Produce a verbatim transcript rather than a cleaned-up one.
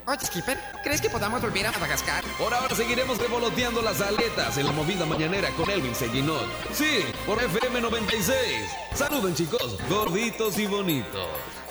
Oye, Skipper, ¿crees que podamos volver a Madagascar? Por ahora seguiremos revoloteando las aletas en la movida mañanera con Elvin Seguinot. Sí, por F M noventa y seis. Saluden, chicos, gorditos y bonitos.